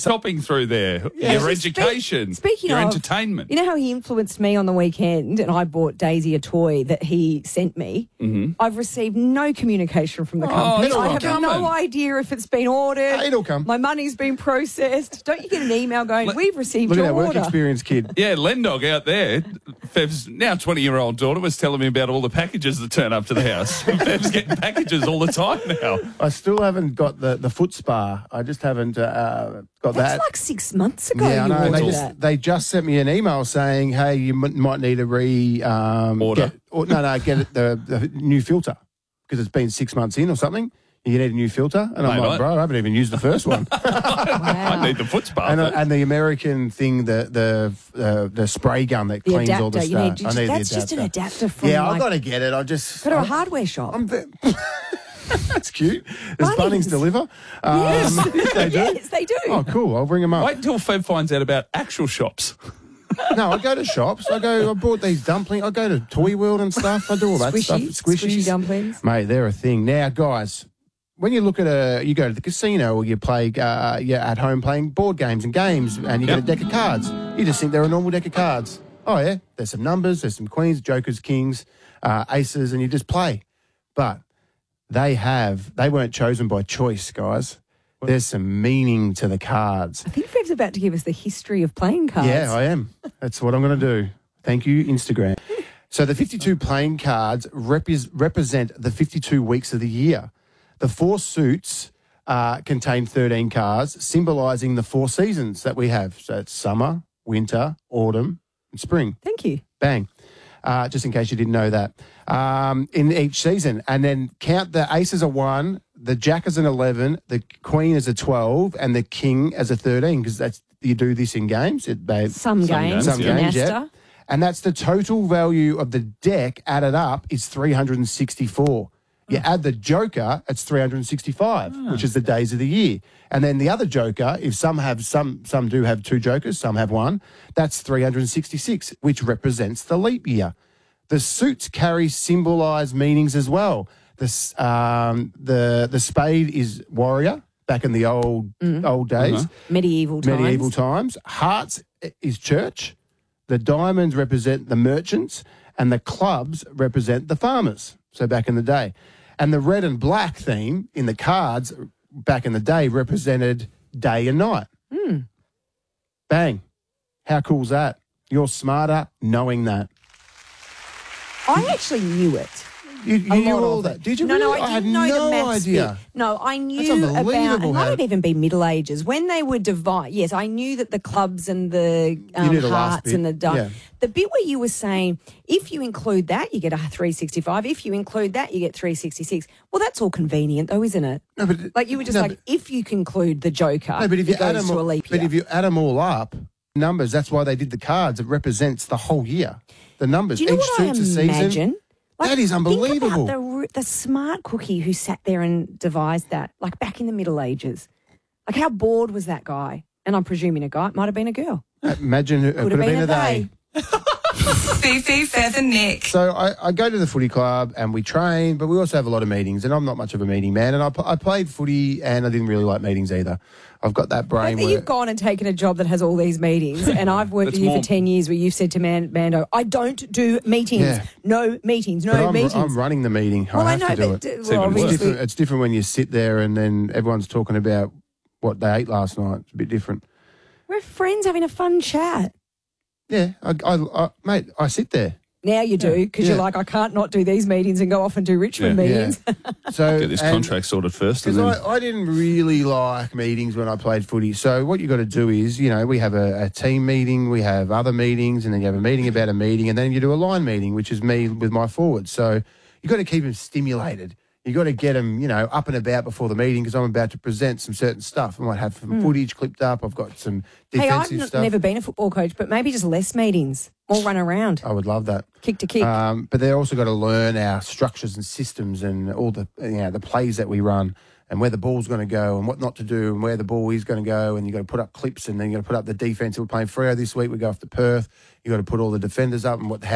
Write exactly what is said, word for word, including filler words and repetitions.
shopping through there, Yeah. your So education, Speak, speaking your of, entertainment. You know how he influenced me on the weekend and I bought Daisy a toy that he sent me? Mm-hmm. I've received no communication from the company. it's I not have coming. no idea if it's been ordered. It'll come. My money's been processed. Don't you get an email going, Let- we've received Look at your that work order? experience kid. Yeah, Lendog out there, Fev's now twenty-year-old daughter was telling me about all the packages that turn up to the house. Fev's getting packages all the time now. I still haven't got the, the foot spa. I just haven't uh, got That's that. like six months ago yeah, I you know. They ordered just, that. they just sent me an email saying, hey, you m- might need to re... Um, Order. Get, or, no, no, get it, the, the new filter because it's been six months in or something. You need a new filter. And I'm Mate, like, I- bro, I haven't even used the first one. I need the foot spa. and, uh, and the American thing, the the uh, the spray gun that The cleans all the adapter. You stuff. need, I need that's the just an adapter. adapter from Yeah, like, I've got to get it. I just... go to a I'm- hardware shop. I'm ve- That's cute. Does Bunnings. Bunnings deliver? Um, yes. they do? yes, they do. Oh, cool. I'll bring them up. Wait until Fev finds out about actual shops. No, I go to shops. I go. I bought these dumplings. I go to Toy World and stuff. I do all that Squishy, stuff. Squishies, squishy dumplings. mate. They're a thing now, guys. When you look at a, you go to the casino or you play, uh, you're at home playing board games and games, and you Yep. get a deck of cards. You just think they're a normal deck of cards. Oh yeah, there's some numbers, there's some queens, jokers, kings, uh, aces, and you just play. But they have, they weren't chosen by choice, guys. There's some meaning to the cards. I think Fev's about to give us the history of playing cards. Yeah, I am. That's what I'm going to do. Thank you, Instagram. So the fifty-two playing cards repres represent the fifty-two weeks of the year. The four suits uh, contain thirteen cards, symbolising the four seasons that we have. So it's summer, winter, autumn, and spring. Thank you. Bang. Uh, just in case you didn't know that. Um, in each season. And then count the ace as a one, the jack as an eleven, the queen as a twelve, and the king as a thirteen, because that's you do this in games. It, they, Some, Some games, games, some yeah. games, yeah. Canasta. And that's the total value of the deck added up is three hundred sixty-four. You add the joker, it's three hundred sixty-five, which is the days of the year. And then the other joker, if some have some some do have two jokers, some have one, that's three hundred sixty-six, which represents the leap year. The suits carry symbolised meanings as well. The s- um, the the spade is warrior back in the old old days, Medieval times. medieval times. Hearts is church. The diamonds represent the merchants, and the clubs represent the farmers. So back in the day. And the red and black theme in the cards back in the day represented day and night. Bang. How cool's that? You're smarter knowing that. I actually knew it. You, you A knew lot all of that. it. Did you No, really? no, I had didn't know no the maths idea. bit. No, I knew about, unbelievable it might how- have even been Middle Ages, when they would divide. Yes, I knew that the clubs and the um, knew the last hearts bit, and the di- yeah. The bit where you were saying, if you include that, you get a three sixty-five. If you include that, you get three sixty-six. Well, that's all convenient, though, isn't it? No, but Like you were just no, like, but- if you conclude the Joker, No, but if you it add goes them, to a all, leap but year. if you add them all up, numbers. That's why they did the cards. It represents the whole year. The numbers. Do you know Each what I suit's a imagine? season. That is Think unbelievable. about the, r- the smart cookie who sat there and devised that, like back in the Middle Ages. Like, how bored was that guy? And I'm presuming a guy. It might have been a girl. Imagine who- it Could have been a they. Fifi, Fev and Nick. So I, I go to the footy club and we train, but we also have a lot of meetings. And I'm not much of a meeting man. And I, p- I played footy and I didn't really like meetings either. I've got that brain where You've gone and taken a job that has all these meetings, and I've worked That's with you more- for ten years where you've said to Man- Mando, I don't do meetings. Yeah. No meetings, no but I'm, meetings. I'm running the meeting. well, I I, have know, to do but it. uh, It's well, even It's worse. obviously, different, it's different when you sit there and then everyone's talking about what they ate last night. It's a bit different. we're friends having a fun chat. Yeah, I, I, I, mate, I sit there. Now you do, because you're Yeah. like, I can't not do these meetings and go off and do Richmond Yeah. meetings. So Get this and- contract sorted first. And Because then, I, I didn't really like meetings when I played footy. So what you got to do is, you know, we have a, a team meeting, we have other meetings, and then you have a meeting about a meeting, and then you do a line meeting, which is me with my forwards. So you got to keep them stimulated. You got to get them, you know, up and about before the meeting because I'm about to present some certain stuff. I might have some footage clipped up. I've got some Hmm. Hey, I've defensive n- stuff. never been a football coach, but maybe just less meetings, more run around, I would love that. kick to kick. Um, but they're also got to learn our structures and systems and all the you know the plays that we run and where the ball's going to go and what not to do and where the ball is going to go. And you got to put up clips and then you got to put up the defense. We're playing Freo this week. We go off to Perth. You got to put all the defenders up and what